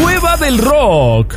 Cueva del Rock.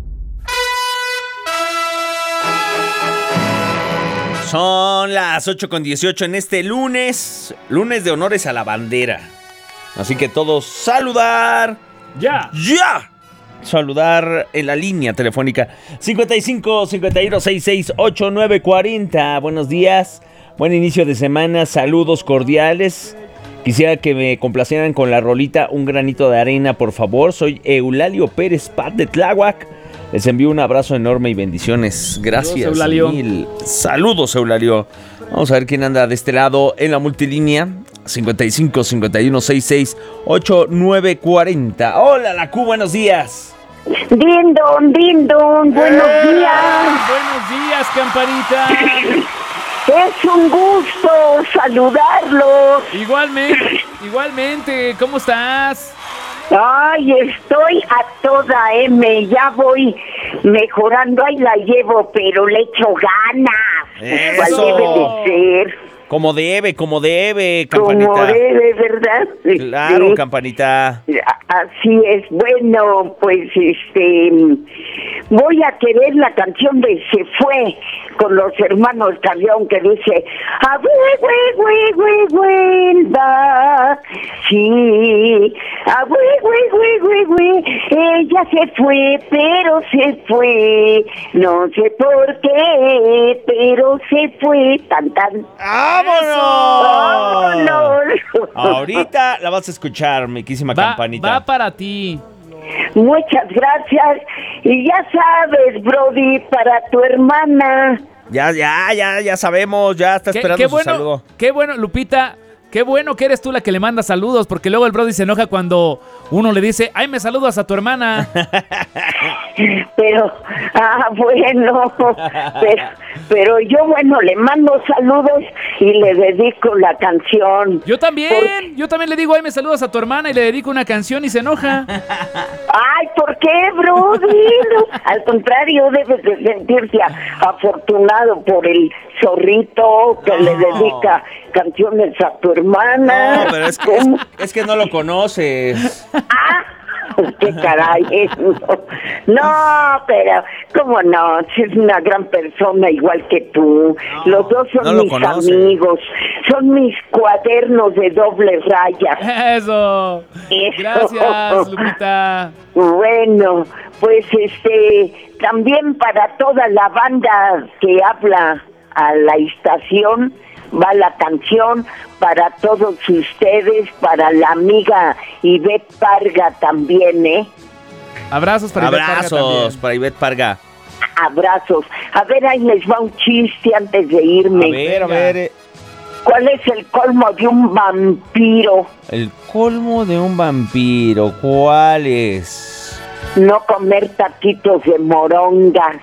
Son las 8:18 en este lunes de honores a la bandera. Así que todos saludar. ¡Ya! Saludar en la línea telefónica 55 51 66 89 40. Buenos días, buen inicio de semana, saludos cordiales. Quisiera que me complacieran con la rolita Un Granito de Arena, por favor. Soy Eulalio Pérez Pat de Tláhuac. Les envío un abrazo enorme y bendiciones. Gracias. Saludos, Eulalio. Mil. Saludos, Eulalio. Vamos a ver quién anda de este lado en la multilínea. 55 51 66 89 40. Hola, la Q, buenos días. Din don, buenos días. Buenos días, campanita. Es un gusto saludarlos. Igualmente, ¿cómo estás? Ay, estoy a toda M, ya voy mejorando, ahí la llevo, pero le echo ganas. Eso. ¿Cuál debe de ser? Como debe, campanita. Como debe, ¿verdad? Claro, Sí. campanita. Así es. Bueno, pues voy a querer la canción de Se Fue con los hermanos Carrión, que dice vuelva, sí, ella se fue, pero se fue, no sé por qué, pero se fue, tan. ¡Vámonos! Ahorita la vas a escuchar, mi quísima campanita. Va para ti. Muchas gracias. Y ya sabes, Brody, para tu hermana. Ya sabemos, ya está esperando su saludo. Qué bueno, Lupita. Qué bueno que eres tú la que le manda saludos, porque luego el Brody se enoja cuando uno le dice, ay, me saludas a tu hermana. Pero, bueno, pero yo, le mando saludos y le dedico la canción. Yo también le digo, ay, me saludas a tu hermana y le dedico una canción y se enoja. Ay, ¿por qué, Brody? No, al contrario, debes de sentirte afortunado por el zorrito que le dedica canciones a tu hermana. No, pero es que no lo conoces. ¡Qué caray! No, pero, ¿cómo no? Es una gran persona igual que tú. Los dos son mis amigos. Son mis cuadernos de doble raya. Eso. Gracias, Lupita. Bueno, pues también para toda la banda que habla a la estación va la canción, para todos ustedes, para la amiga Ivette Parga también, ¿eh? Abrazos para Ivette Parga también. Abrazos para Ivette Parga. Abrazos. A ver, ahí les va un chiste antes de irme. A ver. ¿Cuál es el colmo de un vampiro? El colmo de un vampiro, ¿cuál es? No comer taquitos de moronga.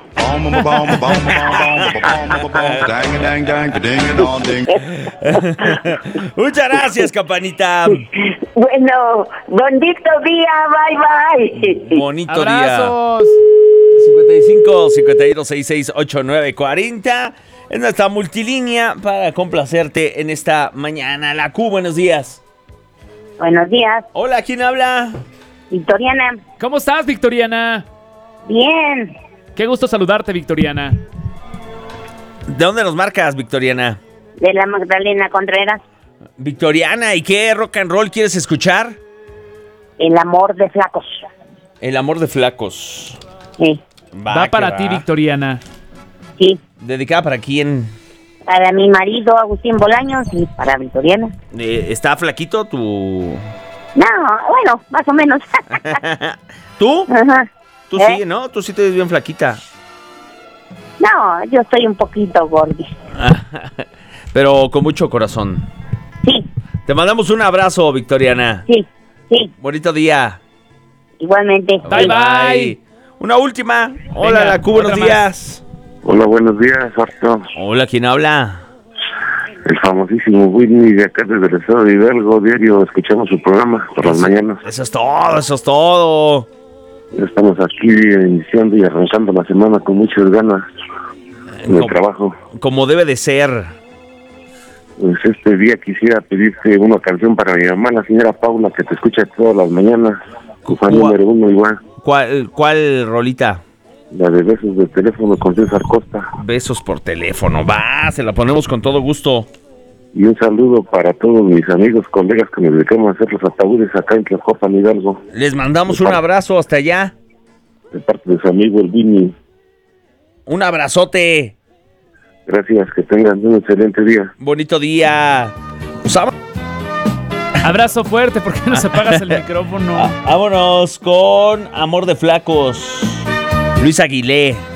Muchas gracias, campanita. Bueno, bonito día, bye. Bonito Abrazos. Día. 55 51 66 89 40 es nuestra multilínea para complacerte en esta mañana. La Q, buenos días. Buenos días. Hola, ¿quién habla? Victoriana. ¿Cómo estás, Victoriana? Bien. Qué gusto saludarte, Victoriana. ¿De dónde nos marcas, Victoriana? De la Magdalena Contreras. Victoriana, ¿y qué rock and roll quieres escuchar? El amor de flacos. El amor de flacos. Sí. Va para ti, Victoriana. Sí. ¿Dedicada para quién? Para mi marido, Agustín Bolaños, y para Victoriana. ¿Está flaquito tu...? No, bueno, más o menos. ¿Tú? Ajá. Tú sí, ¿no? Tú sí te ves bien flaquita. No, yo estoy un poquito gordi. Pero con mucho corazón. Sí. Te mandamos un abrazo, Victoriana. Sí. Bonito día. Igualmente. Bye. Una última. Hola, Venga, la Q, buenos otra días. Hola, buenos días, Arto. Hola, ¿quién habla? El famosísimo Whitney de acá desde el estado de Hidalgo. Diario escuchamos su programa por las mañanas. Eso es todo. Ya estamos aquí iniciando y arrancando la semana con muchas ganas en el trabajo. Como debe de ser. Pues este día quisiera pedirte una canción para mi mamá, la señora Paula, que te escucha todas las mañanas. Tu fan número 1 igual. ¿Cuál rolita? La de besos de teléfono con César Costa. Besos por teléfono. Va, se la ponemos con todo gusto. Y un saludo para todos mis amigos, colegas que nos dedicamos a hacer los ataúdes acá en Tlacopan, Hidalgo. Les mandamos un abrazo hasta allá. De parte de su amigo el Vini. Un abrazote. Gracias, que tengan un excelente día. Bonito día. Pues, Abrazo fuerte, ¿por qué no se apagas el micrófono? vámonos con Amor de Flacos. Luis Aguilé.